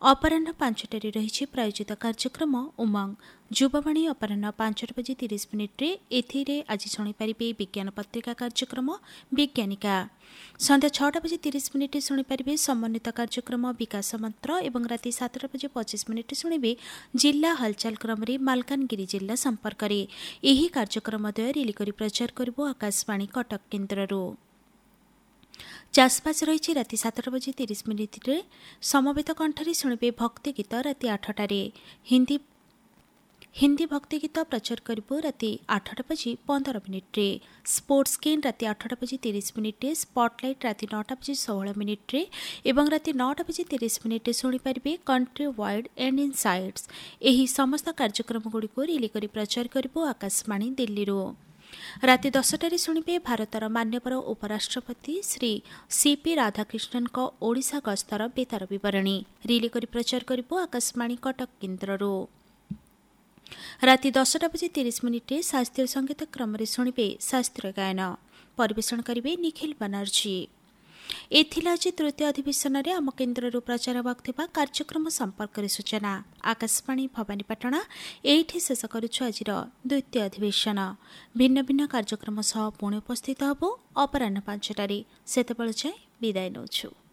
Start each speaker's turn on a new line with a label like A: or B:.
A: अपराह्न 5टारे रही प्रायोजित कार्यक्रम उमंग युववाणी अपराह्न 5:30 एथिरे आज शुणिपारे विज्ञान पत्रिका कार्यक्रम विज्ञानिका संध्या 6:30 शुणिपारे समन्वित कार्यक्रम विकास मंत्र और राति 7:25 शुणे जिला हलचल क्रम मालकानगिरी जिला संपर्क में यह कार्यक्रम द्वय रिलिकरी प्रचार कर आकाशवाणी कटक केन्द्र चाषबास रही राति 7:30 समवेत कंठरी शुणे भक्ति गीत राति 8टारे हिंदी भक्ति गीत प्रचार करूँ राति 8:15 स्पोर्ट्स गेम राति 8:30 स्पॉटलाइट राति 9:16 और राति 9:30 शुणिपारे कंट्री वाइड एंड इनसाइट्स यही समस्त कार्यक्रम गुड़िक रिलिकरी प्रचार करूँ आकाशवाणी दिल्ली राति 10टारे शुणे भारतर मान्यवर उपराष्ट्रपति श्री सीपी राधाकृष्णन ओडिशा गस्तर बेतार बरणी रिलिकरी प्रचार करूँ आकाशवाणी कटक केन्द्र राति 10:30 शास्त्रीय संगीत क्रम शुणे शास्त्रीय गायन परिवेषण करेंगे निखिल बनर्जी। एथिला आज तृतीय अधिवेशन में आम केन्द्र प्रचार होगा कार्यक्रम संपर्क में सूचना आकाशवाणी भवानीपाटना एठी शेष करुछु आज द्वितीय अधिवेशन भिन्न भिन्न कार्यक्रम सह पुणी उपस्थित हबो अपराह्न 5टारे सेतेबेले जाए विदाय नौछु।